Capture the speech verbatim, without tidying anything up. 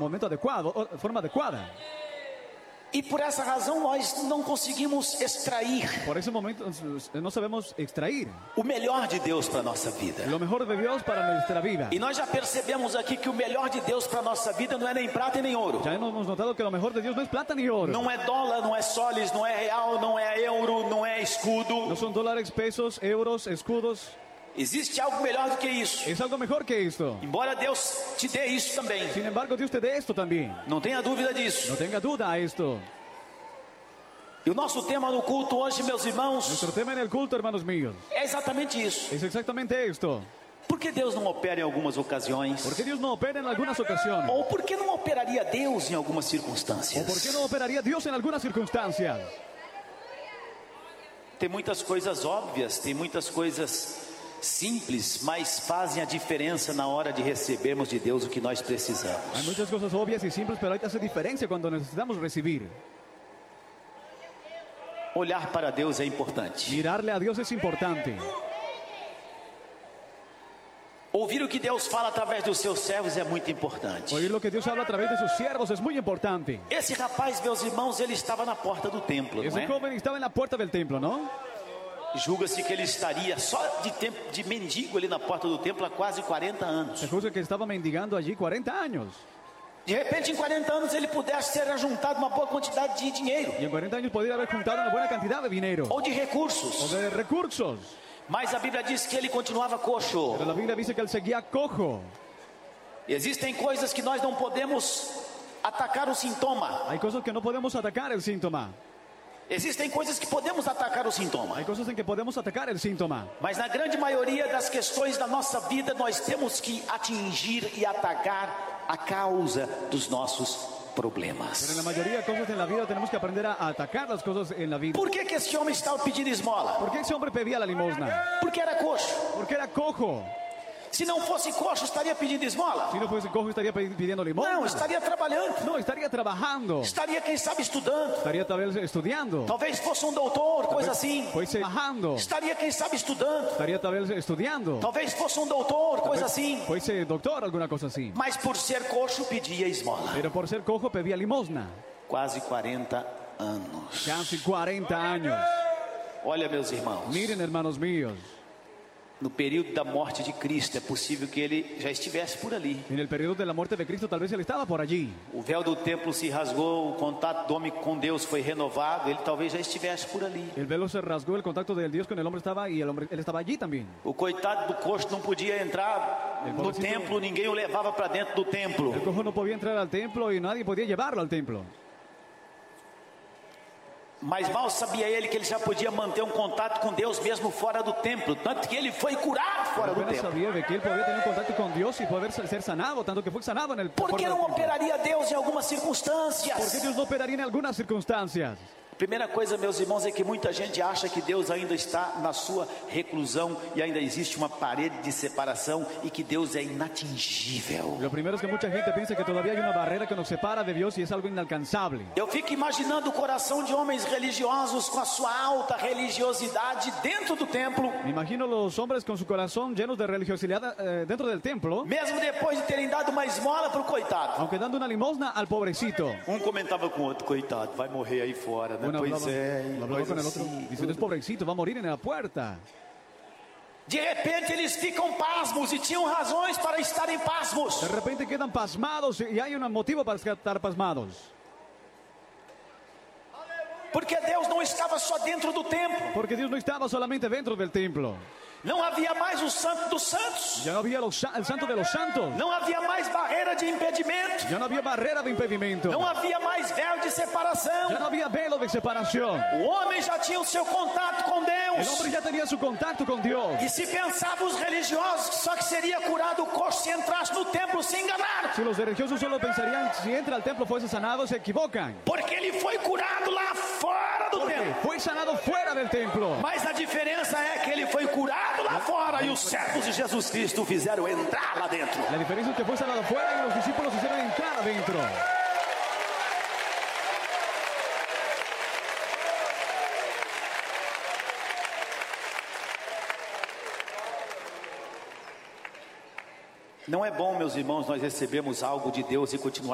momento adecuado, o- forma adecuada. E por essa razão nós não conseguimos extrair Por ese momento eh, no sabemos extrair o melhor de Deus para a nossa vida. lo mejor de Dios para nuestra vida. E nós já percebemos aqui que o melhor de Deus para a nossa vida não é nem prata e nem ouro. Ya hemos notado que lo mejor de Dios no es plata ni oro. Não é dólar, não é soles, não é real, não é euro, não é escudo. No son dólares, pesos, euros, escudos. Existe algo melhor do que isso. Es algo mejor que esto. Embora Deus te dê isso também. Sin embargo, Dios te dé esto también. Não tenha dúvida disso. No tenga duda a esto. E o nosso tema no culto hoje, meus irmãos, Nuestro tema en el culto, hermanos míos, é exatamente isso. es exactamente esto. Por que Deus não opera em algumas ocasiões? ¿Por qué Dios no opera en algunas ocasiones? Ou por que não operaria Deus em algumas ¿O circunstâncias? por qué no operaría Dios en algunas circunstancias? Tem muitas coisas óbvias, tem muitas coisas simples, mas fazem a diferença na hora de recebermos de Deus o que nós precisamos. Hay muchas cosas obvias y simples, pero hay que hacer diferencia cuando necesitamos recibir. Olhar para Deus é importante. Mirarle a Dios es importante. Ouvir o que Deus fala através dos seus servos é muito importante. Oír lo que Dios habla a través de sus siervos es muy importante. Esse rapaz, meus irmãos, ele estava na porta do templo, não Ese é? joven estaba en la puerta del templo, ¿no? Julga-se que ele estaria só de tempo de mendigo ali na porta do templo há quase quarenta anos. Se juzga que estaba mendigando allí cuarenta años. De repente, em quarenta anos, ele pudesse ter ajuntado uma boa quantidade de dinheiro Y en cuarenta años podría haber juntado una buena cantidad de dinero ou de o recursos. de recursos. Mas a Bíblia diz que ele continuava coxo. Pero la Biblia dice que él seguía cojo. Existem coisas que nós não podemos atacar o sintoma. Hay cosas que no podemos atacar el síntoma. Existem coisas que podemos atacar o sintoma. Hay cosas en que podemos atacar el síntoma. Mas na grande maioria das questões da nossa vida, nós temos que atingir e atacar a causa dos nossos Pero en problemas. la mayoría de cosas en la vida tenemos que aprender a atacar las cosas en la vida. Por que que esse homem estava pedindo esmola? ¿Por qué ese hombre pedía la limosna? Porque era coxo. Porque era cojo. Se não fosse coxo, estaria pedindo esmola? Si no fuese cojo estaría pedi- pidiendo limosna. Não, estaria trabalhando. No, estaría trabajando. Estaria, quem sabe, estudando. Estaría tal vez estudiando. Talvez fosse um doutor, coisa assim. Fuese trabajando. Estaria, quem sabe, estudando. Estaría tal vez estudiando. Talvez fosse um doutor, coisa assim. Fuese doctor, alguna cosa así. Mas por ser coxo, pedia esmola. Pero por ser cojo pedía limosna. Quase quarenta anos. Casi cuarenta años. Olha, meus irmãos, Miren, hermanos míos. no período da morte de Cristo, é possível que ele já estivesse por ali. En el periodo de la muerte de Cristo tal vez él estaba por allí. O véu do templo se rasgou, o contato do homem com Deus foi renovado, ele talvez já estivesse por ali. El velo se rasgó, el contacto de Dios con el hombre estaba y el hombre, él estaba allí también. O coitado do coxo não podia entrar El no pobrecito- templo, ninguém o levava para dentro do templo. El cojo no podía entrar al templo y nadie podía llevarlo al templo. Mas mal sabia ele que ele já podia manter um contato com Deus mesmo fora do templo, tanto que ele foi curado fora do Apenas templo. sabía de que él podía tener contacto con Dios y poder ser sanado, tanto que fue sanado en el Por fuera que del não templo. operaria Deus em algumas ¿Por qué circunstâncias? Dios no operaría en algunas circunstancias? Primeira coisa, meus irmãos, é que muita gente acha que Deus ainda está na sua reclusão e ainda existe uma parede de separação e que Deus é inatingível. Lo primero es que mucha gente piensa que todavía hay una barrera que nos separa de Dios y es algo inalcanzable. Eu fico imaginando o coração de homens religiosos com a sua alta religiosidade dentro do templo, Me imagino los hombres con su corazón llenos de religiosidad eh, dentro del templo, mesmo depois de terem dado uma esmola para o coitado. aunque dando una limosna al pobrecito. Um comentava com o outro, coitado, vai morrer aí fora, né? Uno Pois hablaba, é, lo hablaba coisa con el otro, assim, diciendo, es pobrecito, va a morir en la puerta. De repente eles ficam pasmos e tinham razões para estarem pasmos. De repente quedan pasmados y hay un motivo para estar pasmados. Porque Deus não estava só dentro do templo. Porque Dios no estaba solamente dentro del templo. Não havia mais o santo dos santos. Ya no había los sa- el santo de los santos. Não havia mais barreira de impedimento. Ya no había barrera de impedimento. Não havia mais véu de separação. Ya no había velo de separación. O homem já tinha o seu contato com El Deus. hombre ya tenía su contacto con Dios. E se pensava os religiosos que só que seria curado o coxo se entrasse no templo, se enganaram. Si los religiosos solo pensarían si entra al templo fuese sanado, se equivocan. Porque ele foi curado lá fora do templo. Fue sanado fuera del templo. Mas a diferença é que ele foi curado lá fora e os servos de Jesus Cristo fizeram entrar lá dentro. La diferencia es que fue sanado fuera y los discípulos hicieron entrar adentro. Não é bom, meus irmãos, nós recebemos algo de Deus e continuar